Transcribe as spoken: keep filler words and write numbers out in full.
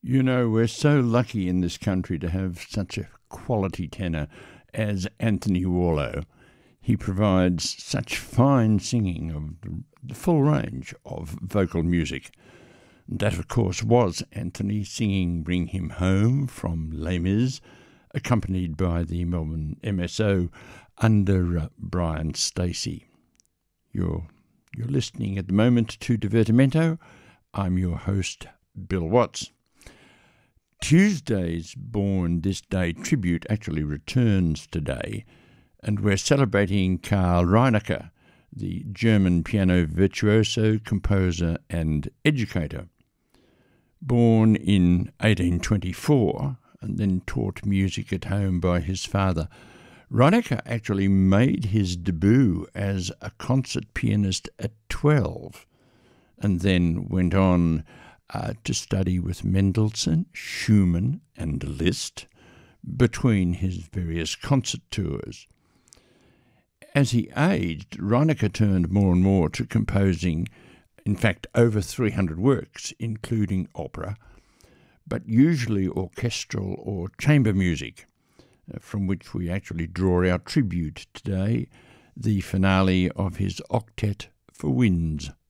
You know, we're so lucky in this country to have such a quality tenor as Anthony Warlow. He provides such fine singing of the full range of vocal music. That, of course, was Anthony singing Bring Him Home from Les Mis, accompanied by the Melbourne M S O under uh, Brian Stacey. You're, you're listening at the moment to Divertimento. I'm your host, Bill Watts. Tuesday's Born This Day tribute actually returns today, and we're celebrating Karl Reinecker, the German piano virtuoso, composer and educator. Born in eighteen twenty-four and then taught music at home by his father, Reinecker actually made his debut as a concert pianist at twelve and then went on uh, to study with Mendelssohn, Schumann and Liszt between his various concert tours. As he aged, Reinecker turned more and more to composing, in fact, over three hundred works, including opera, but usually orchestral or chamber music, uh, from which we actually draw our tribute today, the finale of his Octet for Winds